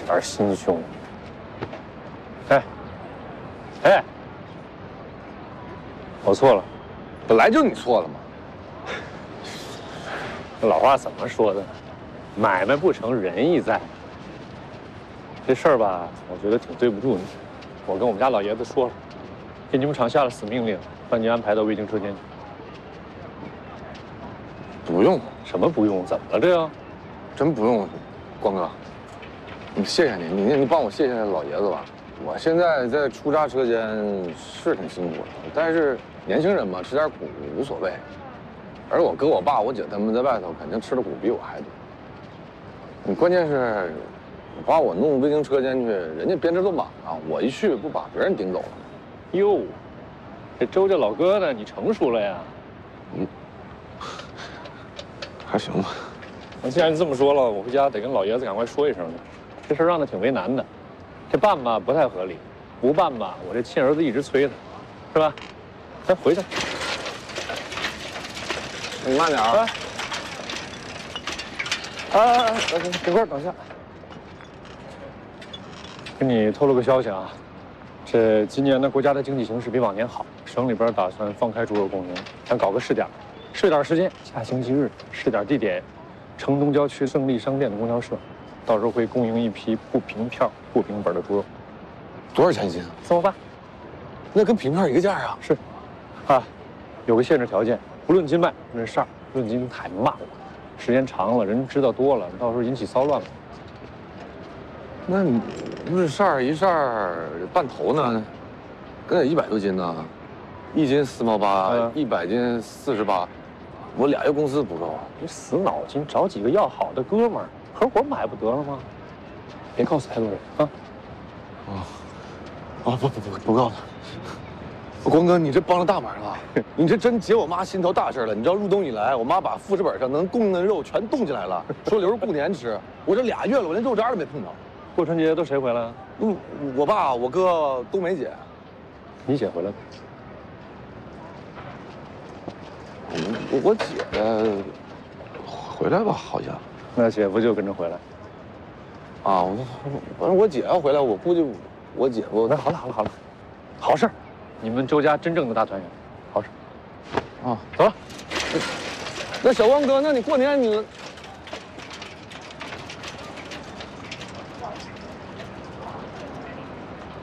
点心胸。哎，哎，我错了， 本来就你错了嘛。 这老话怎么说的？买卖不成仁义在。这事儿吧，我觉得挺对不住你。我跟我们家老爷子说了，给你们厂下了死命令，把你安排到卫京车间去。 不用， 什么不用？怎么了这样？ 真不用，光哥，谢谢你，你帮我谢谢老爷子吧。我现在在出闸车间是挺辛苦的，但是年轻人嘛，吃点苦无所谓。而我哥、我爸、我姐他们在外头肯定吃的苦比我还多。你关键是，把我弄卫京车间去，人家编制都满了，我一去不把别人顶走了吗？ 哟，这周家老哥呢？你成熟了呀？ 还行吧。 那既然你这么说了，我回家得跟老爷子赶快说一声去。这事儿让他挺为难的，这办吧不太合理，不办吧我这亲儿子一直催他，是吧？咱回去。 你慢点啊！ 这块等一下，跟你透露个消息啊，这今年呢国家的经济形势比往年好，省里边打算放开猪肉供应，想搞个试点，试点时间下星期日，试点地点，城东郊区胜利商店的供销社，到时候会供应一批不凭票、不凭本的猪肉。 多少钱一斤 ？358。 那跟平片一个价啊？ 是，啊，有个限制条件，不论斤卖，论事儿，论斤太慢了，时间长了，人知道多了，到时候引起骚乱了。 那你论扇儿一扇儿半头呢，那得100多斤呢，1斤4毛8，100斤48，我俩月工资不够。 你死脑筋，找几个要好的哥们儿合伙买不得了吗？别告诉太多人啊！ 不告诉他。光哥，你这帮了大忙了，你这真解我妈心头大事了。你知道入冬以来，我妈把副食本上能供应的肉全冻起来了，说留着过年吃。我这俩月了，我连肉渣都没碰着。 过春节都谁回来了？ 我爸、我哥、冬梅姐。 你姐回来了？ 我姐回来吧，好像。 那姐夫就跟着回来。 啊，反正我姐要回来，我估计我姐夫。 那好了，好事儿，你们周家真正的大团圆，好事。 啊， 走了。 那小光哥，那你过年你